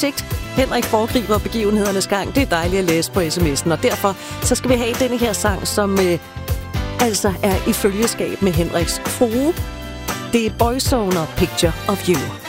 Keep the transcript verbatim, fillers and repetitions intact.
sigt. Henrik foregriber begivenhedernes gang. Det er dejligt at læse på sms'en, og derfor så skal vi have denne her sang, som øh, altså er i følgeskab med Henriks frue. Det er Boyzone og Picture of You.